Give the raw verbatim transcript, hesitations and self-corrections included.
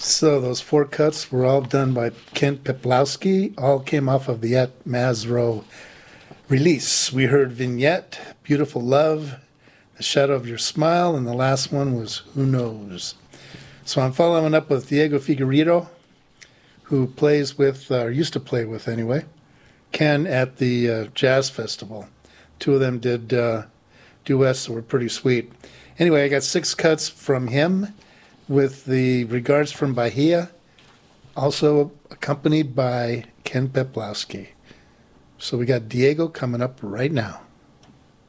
So those four cuts were all done by Kent Peplowski, all came off of the At Mazro release. We heard Vignette, Beautiful Love, The Shadow of Your Smile, and the last one was Who Knows. So I'm following up with Diego Figueiredo, who plays with, or used to play with anyway, Ken at the uh, Jazz Festival. Two of them did uh, duets that were pretty sweet. Anyway, I got six cuts from him with the Regards from Bahia, also accompanied by Ken Peplowski. So we got Diego coming up right now.